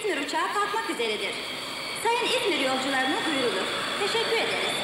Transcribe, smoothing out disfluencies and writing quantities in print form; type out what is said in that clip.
İzmir uçağı kalkmak üzeredir. Sayın İzmir yolcularına duyurulur. Teşekkür ederiz.